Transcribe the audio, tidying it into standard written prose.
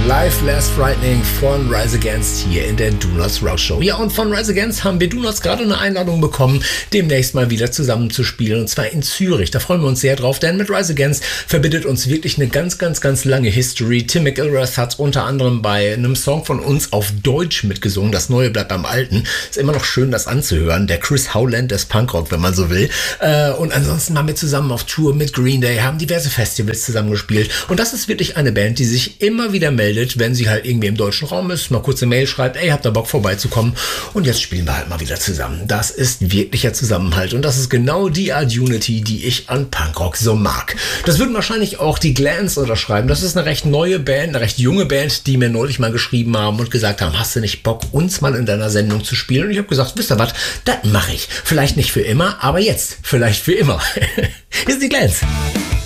Life Less Frightening von Rise Against hier in der Do Nots Rock Show. Ja, und von Rise Against haben wir Do Nots gerade eine Einladung bekommen, demnächst mal wieder zusammen zu spielen, und zwar in Zürich. Da freuen wir uns sehr drauf, denn mit Rise Against verbindet uns wirklich eine ganz, ganz, ganz lange History. Tim McIlrath hat unter anderem bei einem Song von uns auf Deutsch mitgesungen. Das Neue bleibt beim Alten. Ist immer noch schön, das anzuhören. Der Chris Howland des Punkrock, wenn man so will. Und ansonsten waren wir zusammen auf Tour mit Green Day, haben diverse Festivals zusammen gespielt. Und das ist wirklich eine Band, die sich immer wieder meldet, wenn sie halt irgendwie im deutschen Raum ist, mal kurz eine Mail schreibt, ey, habt ihr Bock vorbeizukommen? Und jetzt spielen wir halt mal wieder zusammen. Das ist wirklicher Zusammenhalt und das ist genau die Art Unity, die ich an Punkrock so mag. Das würden wahrscheinlich auch die Glans unterschreiben. Das ist eine recht neue Band, eine recht junge Band, die mir neulich mal geschrieben haben und gesagt haben, hast du nicht Bock, uns mal in deiner Sendung zu spielen? Und ich habe gesagt, wisst ihr was, das mache ich. Vielleicht nicht für immer, aber jetzt vielleicht für immer. Hier sind die Glans.